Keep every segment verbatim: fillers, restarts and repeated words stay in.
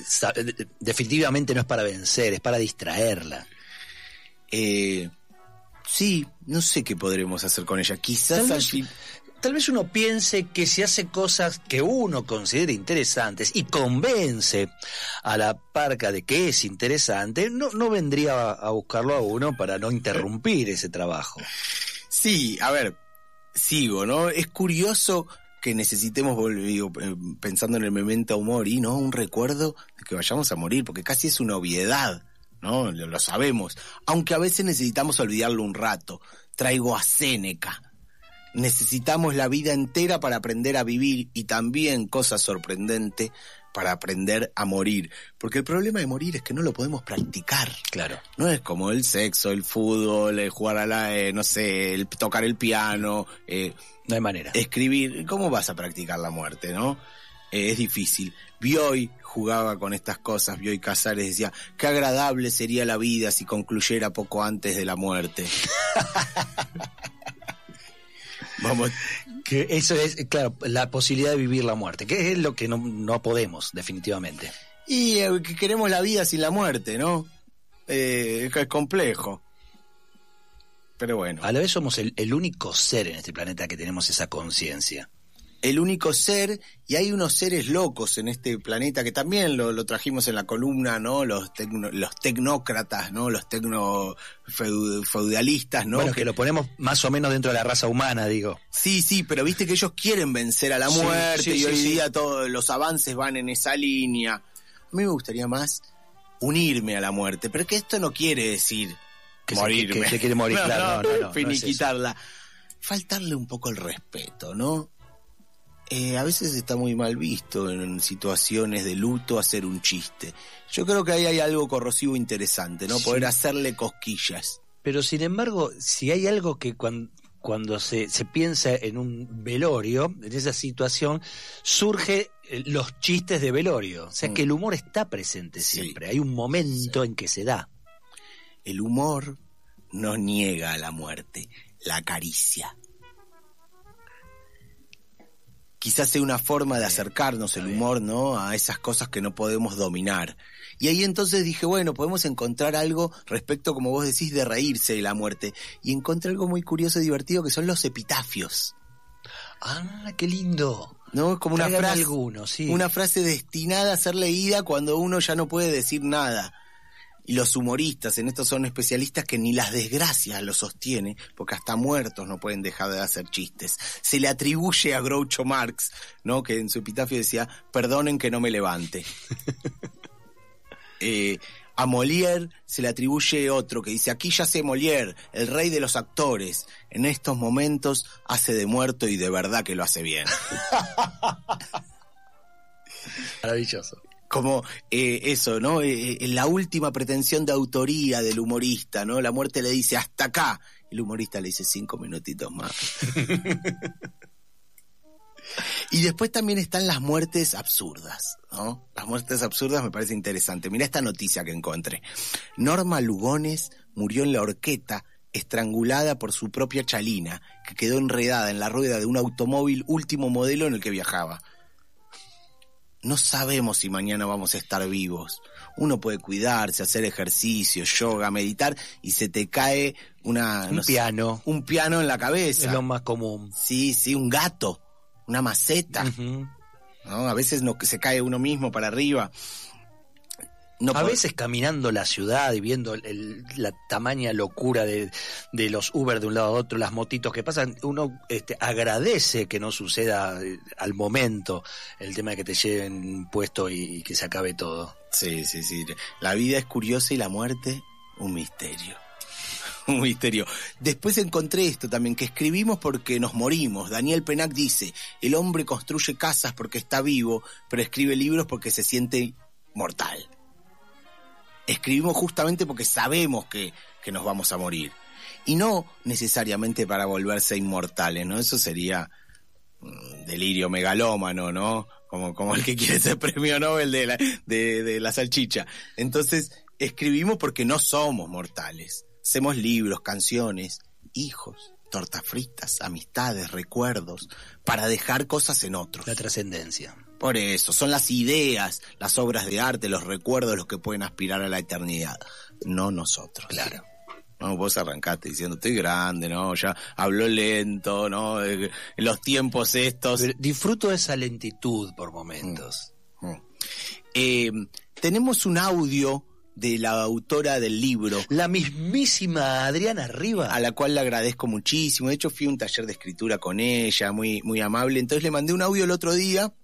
definitivamente no es para vencer, es para distraerla. Eh, sí, no sé qué podremos hacer con ella. Quizás Tal al vez, fin... tal vez uno piense que si hace cosas que uno considera interesantes y convence a la parca de que es interesante, no, no vendría a, a buscarlo a uno para no interrumpir ese trabajo. Sí, a ver, sigo, ¿no? Es curioso que necesitemos, digo, pensando en el memento mori, ¿no? Un recuerdo de que vayamos a morir, porque casi es una obviedad, ¿no? Lo, lo sabemos. Aunque a veces necesitamos olvidarlo un rato. Traigo a Séneca. Necesitamos la vida entera para aprender a vivir y también, cosa sorprendente, para aprender a morir. Porque el problema de morir es que no lo podemos practicar. Claro. No es como el sexo, el fútbol, el jugar a la, eh, no sé, el tocar el piano. Eh, no hay manera. Escribir. ¿Cómo vas a practicar la muerte, no? Eh, es difícil. Bioy jugaba con estas cosas. Bioy Casares decía, qué agradable sería la vida si concluyera poco antes de la muerte. Vamos. Que eso es, claro, la posibilidad de vivir la muerte, que es lo que no, no podemos, definitivamente. Y eh, que queremos la vida sin la muerte, ¿no? Eh, es complejo. Pero bueno. A la vez somos el, el único ser en este planeta que tenemos esa conciencia. El único ser, y hay unos seres locos en este planeta que también lo, lo trajimos en la columna, ¿no? Los tecno, los tecnócratas, ¿no? Los tecno feudalistas, ¿no? Bueno, que, que lo ponemos más o menos dentro de la raza humana, digo. Sí, sí, pero viste que ellos quieren vencer a la muerte, sí, sí, y hoy sí, día sí. todos los avances van en esa línea. A mí me gustaría más unirme a la muerte, pero que esto no quiere decir que morirme. Se, que, que se quiere morir, no, claro, no, no, no, no, finiquitarla. No es faltarle un poco el respeto, ¿no? Eh, a veces está muy mal visto en situaciones de luto hacer un chiste. Yo creo que ahí hay algo corrosivo interesante, ¿no? Sí. Poder hacerle cosquillas. Pero sin embargo, si hay algo que cuando, cuando se, se piensa en un velorio, en esa situación, surge los chistes de velorio. O sea mm. que el humor está presente siempre. Sí. Hay un momento sí. en que se da. El humor no niega a la muerte, la acaricia. Quizás sea una forma de acercarnos el humor, ¿no? A esas cosas que no podemos dominar. Y ahí entonces dije, bueno, podemos encontrar algo respecto, como vos decís, de reírse de la muerte. Y encontré algo muy curioso y divertido que son los epitafios. ¡Ah, qué lindo! ¿No? Es como una frase, alguno, sí. una frase destinada a ser leída cuando uno ya no puede decir nada. Y los humoristas en esto son especialistas que ni las desgracias lo sostiene, porque hasta muertos no pueden dejar de hacer chistes. Se le atribuye a Groucho Marx, ¿no? Que en su epitafio decía, perdonen que no me levante. eh, a Molière se le atribuye otro que dice, aquí yace Molière, el rey de los actores. En estos momentos hace de muerto y de verdad que lo hace bien. Maravilloso. Como eh, eso, ¿no? Eh, eh, la última pretensión de autoría del humorista, ¿no? La muerte le dice hasta acá. El humorista le dice cinco minutitos más. Y después también están las muertes absurdas, ¿no? Las muertes absurdas me parece interesante. Mirá esta noticia que encontré. Norma Lugones murió en la horqueta estrangulada por su propia chalina, que quedó enredada en la rueda de un automóvil último modelo en el que viajaba. No sabemos si mañana vamos a estar vivos. Uno puede cuidarse, hacer ejercicio, yoga, meditar y se te cae una... Un no piano. Sé, un piano en la cabeza. Es lo más común. Sí, sí, un gato, una maceta. Uh-huh. ¿No? A veces no, se cae uno mismo para arriba. No a puede... veces caminando la ciudad y viendo el, la tamaña locura de, de los Uber de un lado a otro, las motitos que pasan, uno este, agradece que no suceda al momento el tema de que te lleven puesto y, y que se acabe todo. Sí, sí, sí. La vida es curiosa y la muerte, un misterio. Un misterio. Después encontré esto también, que escribimos porque nos morimos. Daniel Penac dice, el hombre construye casas porque está vivo, pero escribe libros porque se siente mortal. Escribimos justamente porque sabemos que, que nos vamos a morir. Y no necesariamente para volverse inmortales, ¿no? Eso sería um, delirio megalómano, ¿no? Como, como el que quiere ser premio Nobel de la, de, de la salchicha. Entonces, escribimos porque no somos mortales. Hacemos libros, canciones, hijos, tortas fritas, amistades, recuerdos, para dejar cosas en otros. La trascendencia. Por eso, son las ideas, las obras de arte, los recuerdos los que pueden aspirar a la eternidad, no nosotros. Claro. No, vos arrancaste diciendo, estoy grande, ¿no? Ya habló lento, ¿no? En los tiempos estos... Pero disfruto de esa lentitud por momentos. Mm. Mm. Eh, tenemos un audio de la autora del libro. La mismísima Adriana Riva. A la cual le agradezco muchísimo. De hecho, fui a un taller de escritura con ella, muy, muy amable. Entonces le mandé un audio el otro día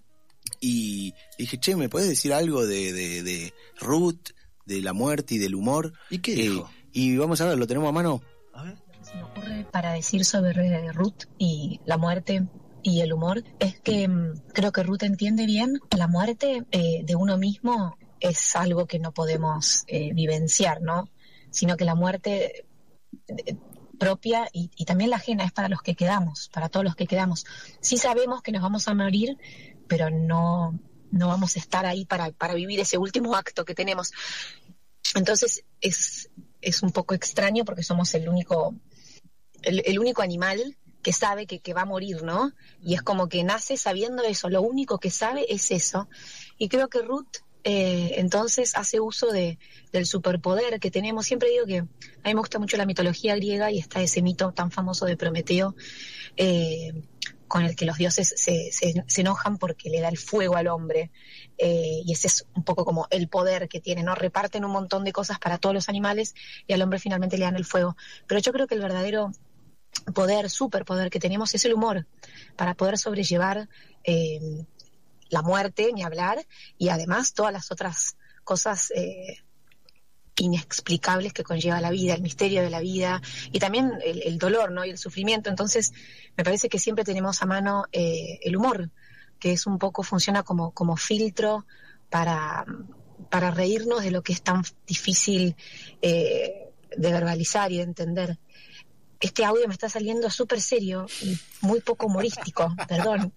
y dije, che, ¿me puedes decir algo de, de, de Ruth, de la muerte y del humor? ¿Y qué dijo? Eh, y vamos a ver, ¿lo tenemos a mano? A ver. Lo que se me ocurre para decir sobre Ruth y la muerte y el humor es que mmm, creo que Ruth entiende bien la muerte eh, de uno mismo. Es algo que no podemos eh, vivenciar, ¿no? Sino que la muerte eh, propia y, y también la ajena es para los que quedamos, para todos los que quedamos. Sí sabemos que nos vamos a morir, pero no, no vamos a estar ahí para, para vivir ese último acto que tenemos. Entonces es, es un poco extraño porque somos el único, el, el único animal que sabe que, que va a morir, ¿no? Y es como que nace sabiendo eso, lo único que sabe es eso. Y creo que Ruth Eh, entonces hace uso de, del superpoder que tenemos. Siempre digo que a mí me gusta mucho la mitología griega y está ese mito tan famoso de Prometeo, eh, con el que los dioses se, se, se enojan porque le da el fuego al hombre, eh, y ese es un poco como el poder que tiene, ¿no? Reparten un montón de cosas para todos los animales y al hombre finalmente le dan el fuego. Pero yo creo que el verdadero poder, superpoder que tenemos es el humor, para poder sobrellevar eh, la muerte, ni hablar, y además todas las otras cosas eh, inexplicables que conlleva la vida, el misterio de la vida, y también el, el dolor, ¿no? Y el sufrimiento. Entonces, me parece que siempre tenemos a mano eh, el humor, que es un poco, funciona como, como filtro para, para reírnos de lo que es tan difícil eh, de verbalizar y de entender. Este audio me está saliendo súper serio y muy poco humorístico, perdón.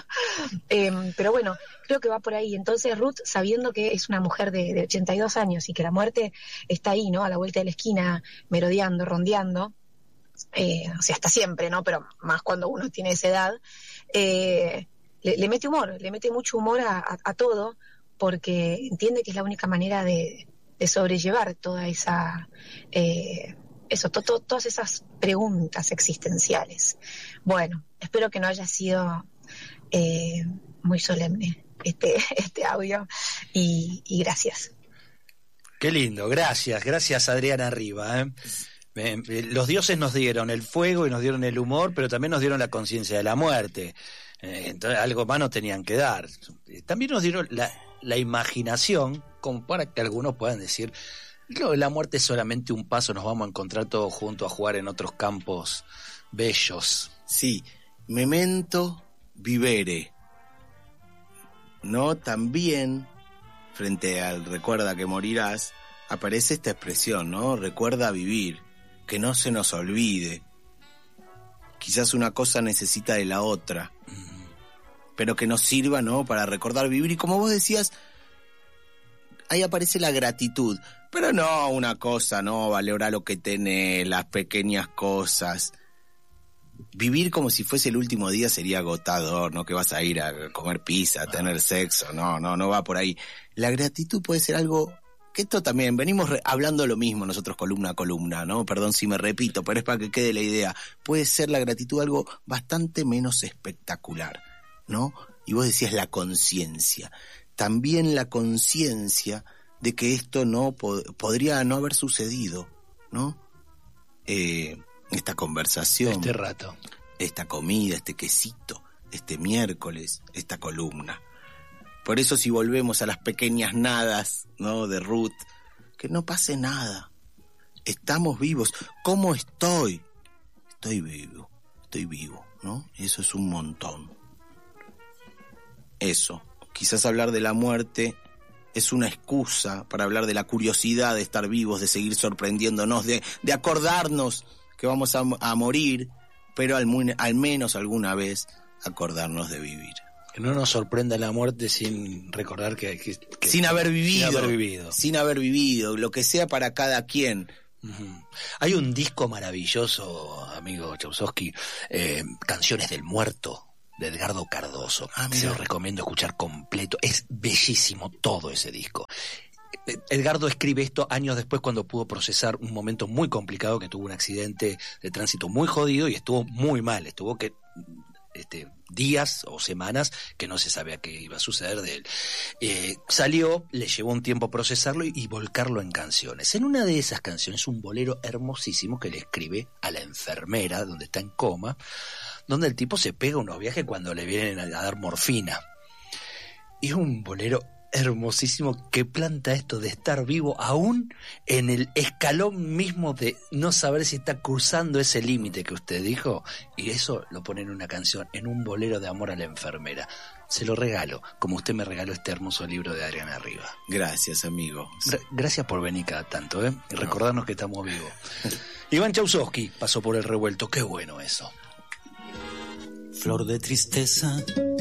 eh, pero bueno, creo que va por ahí. Entonces Ruth, sabiendo que es una mujer de, de ochenta y dos años y que la muerte está ahí, ¿no? A la vuelta de la esquina, merodeando, rondeando, eh, o sea, hasta siempre, ¿no? Pero más cuando uno tiene esa edad, eh, le, le mete humor, le mete mucho humor a, a, a todo, porque entiende que es la única manera de, de sobrellevar toda esa... Eh, Eso, to, to, todas esas preguntas existenciales. Bueno, espero que no haya sido eh, muy solemne este, este audio y, y gracias. Qué lindo, gracias, gracias Adriana Riva. ¿eh? Eh, eh, los dioses nos dieron el fuego y nos dieron el humor, pero también nos dieron la conciencia de la muerte. Eh, entonces algo más nos tenían que dar. También nos dieron la, la imaginación, como para que algunos puedan decir... Claro, la muerte es solamente un paso, nos vamos a encontrar todos juntos a jugar en otros campos bellos. Sí, memento vivere. No, también, frente al recuerda que morirás, aparece esta expresión, ¿no? Recuerda vivir, que no se nos olvide. Quizás una cosa necesita de la otra, mm. pero que nos sirva, ¿no? Para recordar vivir. Y como vos decías, ahí aparece la gratitud. Pero no una cosa, no, valorar lo que tenés, las pequeñas cosas. Vivir como si fuese el último día sería agotador, ¿no? Que vas a ir a comer pizza, a tener sexo, no, no, no va por ahí. La gratitud puede ser algo, que esto también, venimos re- hablando lo mismo nosotros columna a columna, ¿no? Perdón si me repito, pero es para que quede la idea. Puede ser la gratitud algo bastante menos espectacular, ¿no? Y vos decías la conciencia. También la conciencia de que esto no pod- podría no haber sucedido, ¿no? Eh, esta conversación, este rato, esta comida, este quesito, este miércoles, esta columna. Por eso si volvemos a las pequeñas nadas, ¿no? De Ruth, que no pase nada. Estamos vivos. ¿Cómo estoy? Estoy vivo, estoy vivo, ¿no? Eso es un montón. Eso, quizás hablar de la muerte es una excusa para hablar de la curiosidad de estar vivos, de seguir sorprendiéndonos, de, de acordarnos que vamos a, a morir, pero al, al menos alguna vez acordarnos de vivir. Que no nos sorprenda la muerte sin recordar que... que, que sin haber vivido. Sin haber vivido. Sin haber vivido, lo que sea para cada quien. Uh-huh. Hay un disco maravilloso, amigo Chaussowski, eh, Canciones del Muerto. de Edgardo Cardoso. Ah, se lo recomiendo escuchar completo. Es bellísimo todo ese disco. Edgardo escribe esto años después, cuando pudo procesar un momento muy complicado, que tuvo un accidente de tránsito muy jodido y estuvo muy mal, estuvo que este, días o semanas que no se sabía qué iba a suceder de él. Eh, salió, le llevó un tiempo procesarlo y, y volcarlo en canciones. En una de esas canciones, un bolero hermosísimo que le escribe a la enfermera, donde está en coma, donde el tipo se pega unos viajes cuando le vienen a, a dar morfina. Y es un bolero hermosísimo que planta esto de estar vivo aún en el escalón mismo de no saber si está cruzando ese límite que usted dijo, y eso lo pone en una canción, en un bolero de amor a la enfermera. Se lo regalo, como usted me regaló este hermoso libro de Adriana Riva. Gracias, amigo. Gra- gracias por venir cada tanto, ¿eh? Y recordarnos que estamos vivos. Iván Chausovsky pasó por el revuelto, qué bueno eso. Flor de tristeza